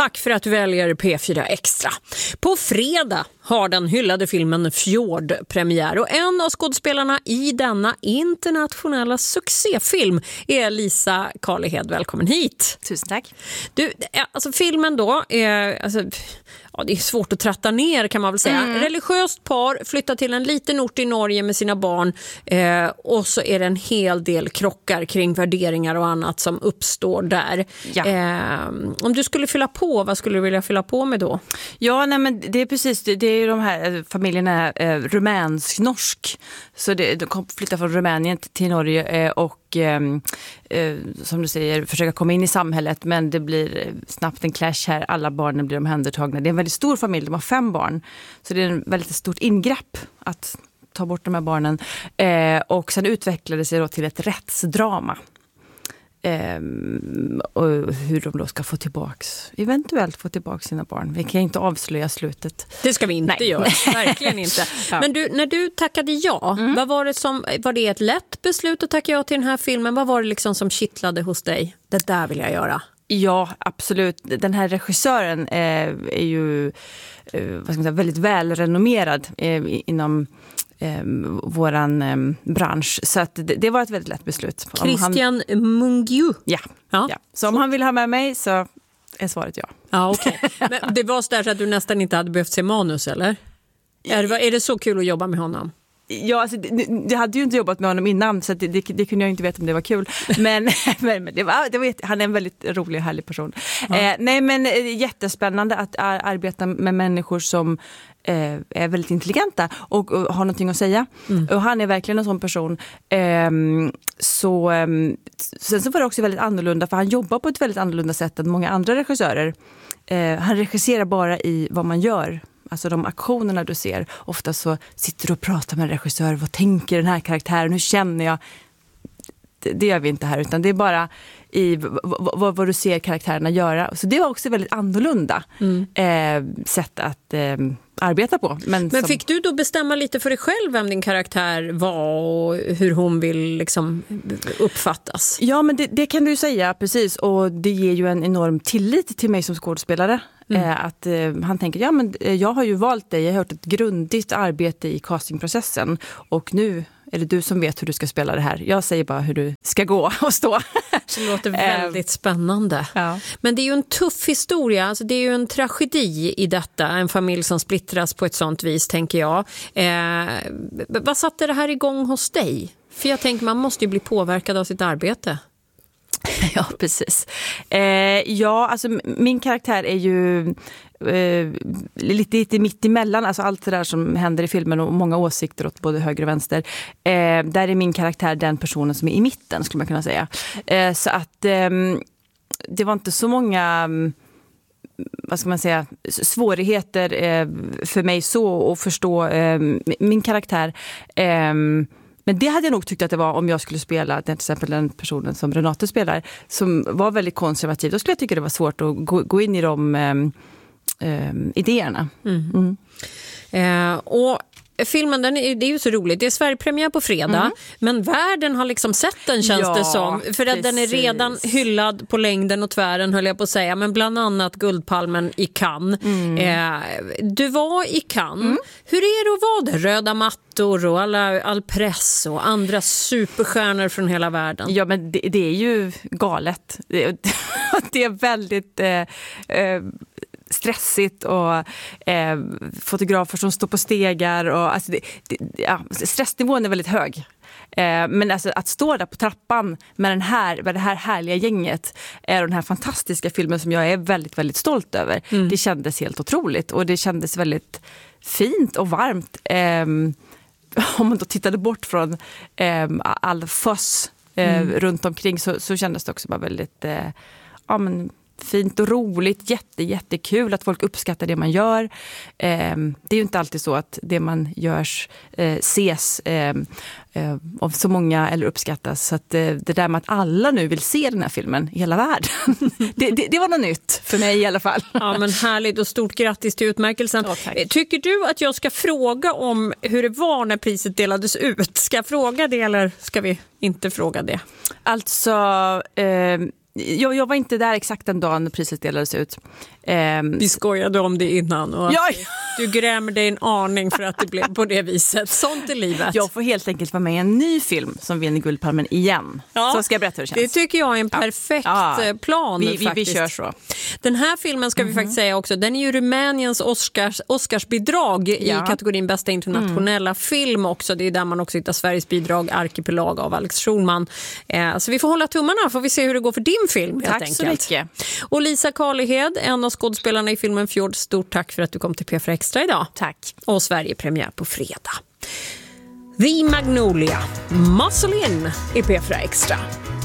Tack för att du väljer P4 Extra. På fredag har den hyllade filmen Fjord premiär och en av skådespelarna i denna internationella succéfilm är Lisa Karlhed. Välkommen hit. Tusen tack. Du, alltså filmen då är... Ja, det är svårt att tratta ner kan man väl säga. Religiöst par flyttar till en liten ort i Norge med sina barn och så är det en hel del krockar kring värderingar och annat som uppstår där. Ja. Om du skulle fylla på, vad skulle du vilja fylla på med då? Ja, nej, men det är precis, det är ju de här familjerna rumänsk-norsk. Så de flyttar från Rumänien till Norge och som du säger, försöka komma in i samhället, men det blir snabbt en clash här. Alla barnen blir omhändertagna. Det är en väldigt stor familj, de har 5 barn. Så det är en väldigt stort ingrepp att ta bort de här barnen. Och sen utvecklade det sig då till ett rättsdrama. Och hur de då ska eventuellt få tillbaks sina barn. Vi kan inte avslöja slutet. Det ska vi inte göra, verkligen inte. Ja. Men du, när du tackade ja, vad var det ett lätt beslut att tacka ja till den här filmen? Vad var det liksom som kittlade hos dig? Det där vill jag göra. Ja, absolut. Den här regissören är ju vad ska man säga, väldigt välrenommerad inom våran bransch. Så att det var ett väldigt lätt beslut. Christian Mungiu. Ja. Så om han vill ha med mig så är svaret ja. Ja, okej. Men det var så där så att du nästan inte hade behövt se manus, eller? Är det så kul att jobba med honom? Ja, alltså, jag hade ju inte jobbat med honom innan så det kunde jag inte veta om det var kul. Men han är en väldigt rolig och härlig person. Ja. Nej, men jättespännande att arbeta med människor som är väldigt intelligenta och har någonting att säga. Och han är verkligen en sån person. Sen så var det också väldigt annorlunda, för han jobbar på ett väldigt annorlunda sätt än många andra regissörer. Han regisserar bara i vad man gör. Alltså de aktionerna du ser. Ofta så sitter du och pratar med en regissör. Vad tänker den här karaktären? Hur känner jag? Det gör vi inte här, utan det är bara i vad du ser karaktärerna göra. Så det var också väldigt annorlunda sätt att arbeta på. Men fick du då bestämma lite för dig själv vem din karaktär var och hur hon vill liksom uppfattas? Ja, men det kan du ju säga, precis. Och det ger ju en enorm tillit till mig som skådespelare. Att han tänker, ja men jag har ju valt dig, jag har hört ett grundligt arbete i castingprocessen och nu är det du som vet hur du ska spela det här. Jag säger bara hur du ska gå och stå. Det låter väldigt spännande. Ja. Men det är ju en tuff historia, alltså det är ju en tragedi i detta, en familj som splittras på ett sånt vis, tänker jag. Vad satte det här igång hos dig? För jag tänker, man måste ju bli påverkad av sitt arbete. Ja, precis. Alltså min karaktär är ju lite mitt emellan, alltså allt det där som händer i filmen och många åsikter åt både höger och vänster. Där är min karaktär den personen som är i mitten, skulle man kunna säga. Så att det var inte så många vad ska man säga, svårigheter för mig så att förstå min karaktär. Men det hade jag nog tyckt att det var om jag skulle spela till exempel den personen som Renate spelar, som var väldigt konservativ. Då skulle jag tycka det var svårt att gå in i de idéerna. Och filmen, det är ju så roligt. Det är Sverigepremiär på fredag, men världen har liksom sett den, känns det som. För att den är redan hyllad på längden och tvären, höll jag på att säga. Men bland annat Guldpalmen i Cannes. Du var i Cannes. Hur är det att vara där? Röda mattor och all press och andra superstjärnor från hela världen. Ja, men det är ju galet. Det är väldigt... stressigt och fotografer som står på stegar och alltså stressnivån är väldigt hög. Men alltså att stå där på trappan med det här härliga gänget är den här fantastiska filmen som jag är väldigt, väldigt stolt över. Det kändes helt otroligt och det kändes väldigt fint och varmt. Om man då tittade bort från all fuss runt omkring så kändes det också bara väldigt fint och roligt, jättekul att folk uppskattar det man gör. Det är ju inte alltid så att det man gör ses av så många eller uppskattas. Så att det där med att alla nu vill se den här filmen i hela världen, det var något nytt för mig i alla fall. Ja, men härligt och stort grattis till utmärkelsen. Tycker du att jag ska fråga om hur det var när priset delades ut? Ska jag fråga det eller ska vi inte fråga det? Alltså... Jag var inte där exakt den dagen när priset delades ut. Vi skojade om det innan och du grämer dig en aning för att det blev på det viset. Sånt är livet. Jag får helt enkelt vara med i en ny film som vinner Guldpalmen igen. Så ska jag berätta hur det känns. Det tycker jag är en perfekt plan. Vi kör så. Den här filmen ska vi faktiskt säga också, den är ju Rumäniens Oscarsbidrag i kategorin bästa internationella film också. Det är där man också hittar Sveriges bidrag, Arkipelag av Alex Schulman. Så vi får hålla tummarna, får vi se hur det går för din film. Tack så mycket. Och Lisa Karlhed, en av skådespelarna i filmen Fjord, stort tack för att du kom till P4 Extra idag. Tack. Och Sverige premiär på fredag. The Magnolia, Muscle In i P4 Extra.